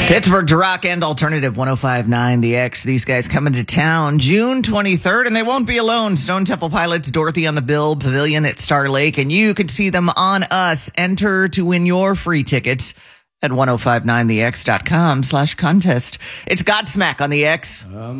Pittsburgh to rock and alternative 105.9 The X. These guys coming to town June 23rd, and they won't be alone. Stone Temple Pilots, Dorothy on the Bill Pavilion at Star Lake, and you could see them on us. Enter to win your free tickets at 1059thex.com/contest. It's Godsmack on the X.